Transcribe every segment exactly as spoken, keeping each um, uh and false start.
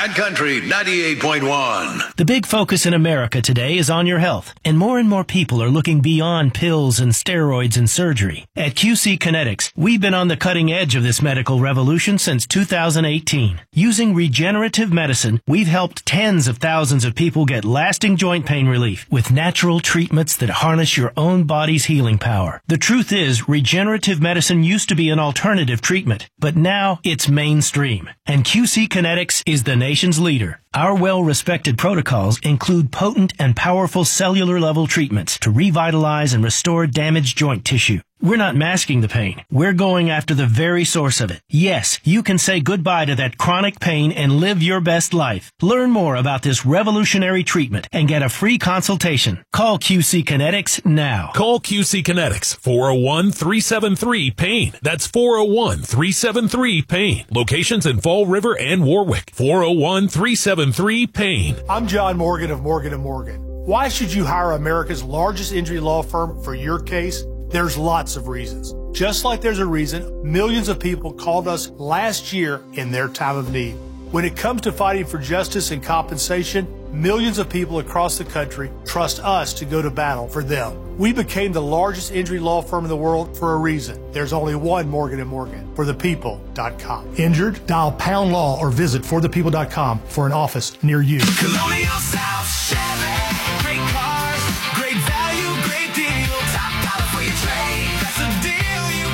Mad Country ninety-eight point one. The big focus in America today is on your health, and more and more people are looking beyond pills and steroids and surgery. At Q C Kinetics, we've been on the cutting edge of this medical revolution since two thousand eighteen. Using regenerative medicine, we've helped tens of thousands of people get lasting joint pain relief with natural treatments that harness your own body's healing power. The truth is, regenerative medicine used to be an alternative treatment, but now it's mainstream. And Q C Kinetics is the nation's leader. Our well-respected protocols include potent and powerful cellular-level treatments to revitalize and restore damaged joint tissue. We're not masking the pain. We're going after the very source of it. Yes, you can say goodbye to that chronic pain and live your best life. Learn more about this revolutionary treatment and get a free consultation. Call Q C Kinetics now. Call Q C Kinetics, four oh one, three seven three, PAIN. That's four oh one, three seven three, PAIN. Locations in Fall River and Warwick. four oh one, three seven three, PAIN. I'm John Morgan of Morgan and Morgan. Why should you hire America's largest injury law firm for your case? There's lots of reasons. Just like there's a reason millions of people called us last year in their time of need. When it comes to fighting for justice and compensation, millions of people across the country trust us to go to battle for them. We became the largest injury law firm in the world for a reason. There's only one Morgan and Morgan, for the people dot com. Injured? Dial pound law or visit for the people dot com for an office near you. Colonial South Chevy. Great cars, great value, great deal. Top dollar for your trade. That's a deal you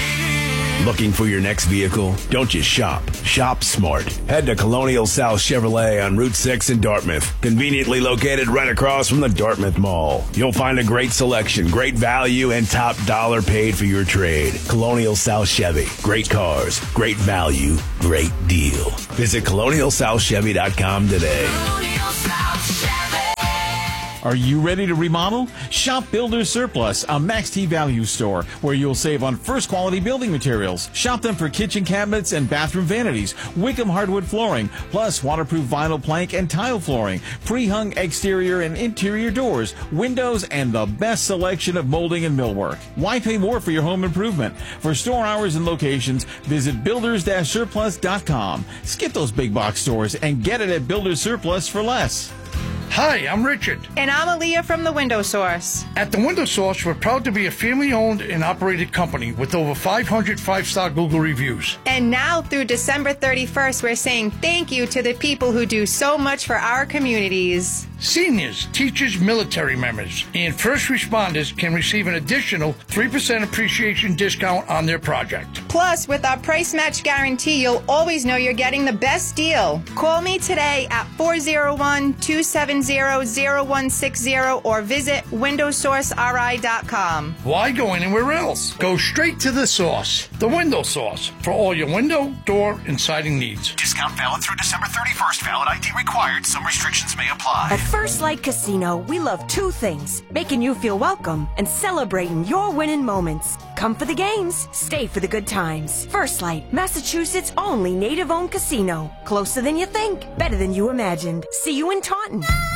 can feel. Looking for your next vehicle? Don't just shop. Shop smart. Head to Colonial South Chevrolet on Route six in Dartmouth. Conveniently located right across from the Dartmouth Mall. You'll find a great selection, great value, and top dollar paid for your trade. Colonial South Chevy. Great cars, great value, great deal. Visit colonial south chevy dot com today. Colonial South Chevy. Are you ready to remodel? Shop Builders Surplus, a Max T value store where you'll save on first quality building materials. Shop them for kitchen cabinets and bathroom vanities, Wickham hardwood flooring, plus waterproof vinyl plank and tile flooring, pre-hung exterior and interior doors, windows, and the best selection of molding and millwork. Why pay more for your home improvement? For store hours and locations, visit builders surplus dot com. Skip those big box stores and get it at Builders Surplus for less. Hi, I'm Richard. And I'm Aaliyah from The Window Source. At The Window Source, we're proud to be a family-owned and operated company with over five hundred five-star Google reviews. And now through December thirty-first, we're saying thank you to the people who do so much for our communities. Seniors, teachers, military members, and first responders can receive an additional three percent appreciation discount on their project. Plus, with our price match guarantee, you'll always know you're getting the best deal. Call me today at four oh one, two seven zero, zero one six zero or visit window source r i dot com. Why go anywhere else? Go straight to the source. The Window Source, for all your window, door, and siding needs. Discount valid through December thirty-first. Valid I D required. Some restrictions may apply. At First Light Casino, we love two things: making you feel welcome and celebrating your winning moments. Come for the games, stay for the good times. First Light, Massachusetts' only native-owned casino. Closer than you think, better than you imagined. See you in Taunton.